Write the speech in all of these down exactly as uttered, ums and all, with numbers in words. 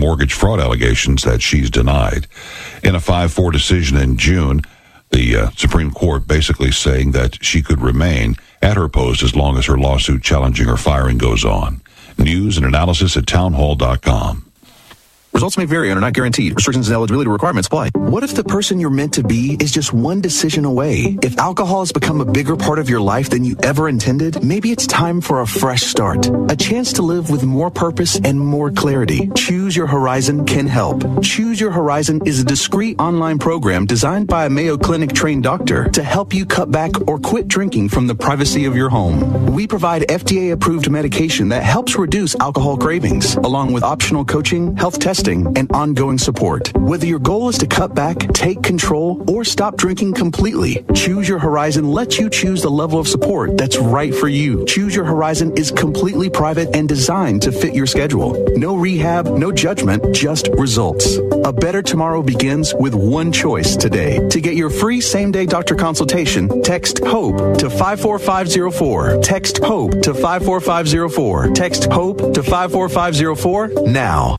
mortgage fraud allegations that she's denied. In a five four decision in June, the uh, Supreme Court basically saying that she could remain at her post as long as her lawsuit challenging her firing goes on. News and analysis at townhall dot com. Results may vary and are not guaranteed. Restrictions and eligibility requirements apply. What if the person you're meant to be is just one decision away? If alcohol has become a bigger part of your life than you ever intended, maybe it's time for a fresh start. A chance to live with more purpose and more clarity. Choose Your Horizon can help. Choose Your Horizon is a discreet online program designed by a Mayo Clinic trained doctor to help you cut back or quit drinking from the privacy of your home. We provide F D A-approved medication that helps reduce alcohol cravings, along with optional coaching, health testing, and ongoing support. Whether your goal is to cut back, take control, or stop drinking completely, Choose Your Horizon lets you choose the level of support that's right for you. Choose Your Horizon is completely private and designed to fit your schedule. No rehab, no judgment, just results. A better tomorrow begins with one choice today. To get your free same-day doctor consultation, text HOPE to five four five zero four. Text HOPE to five four five zero four. Text HOPE to five four five zero four now.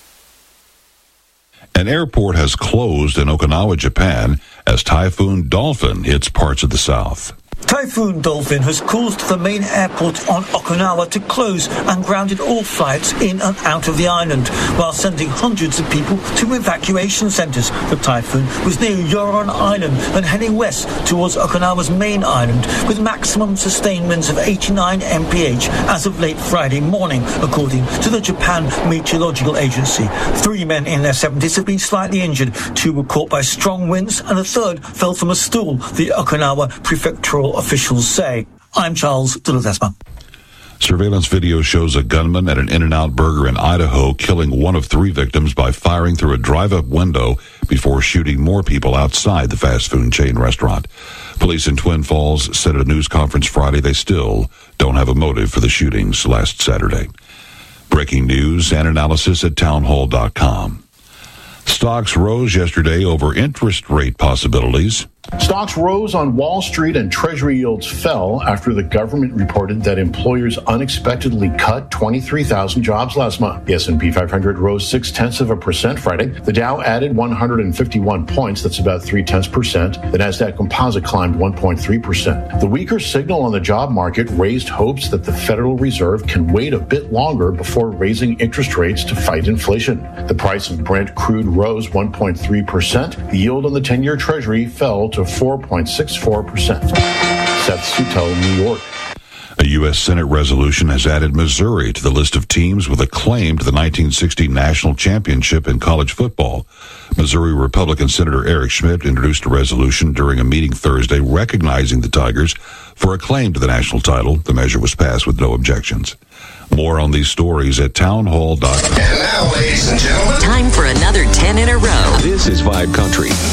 An airport has closed in Okinawa, Japan, as Typhoon Dolphin hits parts of the south. Typhoon Dolphin has caused the main airport on Okinawa to close and grounded all flights in and out of the island, while sending hundreds of people to evacuation centres. The typhoon was near Yoron Island and heading west towards Okinawa's main island, with maximum sustained winds of eighty-nine miles per hour as of late Friday morning, according to the Japan Meteorological Agency. Three men in their seventies have been slightly injured. Two were caught by strong winds, and a third fell from a stool, the Okinawa prefectural officials say. I'm Charles de Ledesma. Surveillance video shows a gunman at an In-N-Out Burger in Idaho killing one of three victims by firing through a drive-up window before shooting more people outside the fast food chain restaurant. Police in Twin Falls said at a news conference Friday they still don't have a motive for the shootings last Saturday. Breaking news and analysis at townhall dot com. Stocks rose yesterday over interest rate possibilities. Stocks rose on Wall Street and Treasury yields fell after the government reported that employers unexpectedly cut twenty-three thousand jobs last month. The S and P five hundred rose six-tenths of a percent Friday. The Dow added one hundred fifty-one points. That's about three-tenths percent. The Nasdaq Composite climbed one point three percent. The weaker signal on the job market raised hopes that the Federal Reserve can wait a bit longer before raising interest rates to fight inflation. The price of Brent crude rose one point three percent. The yield on the ten-year Treasury fell to four point six four percent. Seth Sutel, New York. A U S Senate resolution has added Missouri to the list of teams with a claim to the nineteen sixty national championship in college football. Missouri Republican Senator Eric Schmidt introduced a resolution during a meeting Thursday recognizing the Tigers for a claim to the national title. The measure was passed with no objections. More on these stories at townhall dot com. And now, ladies and gentlemen, time for another ten in a row. This is Vibe Country.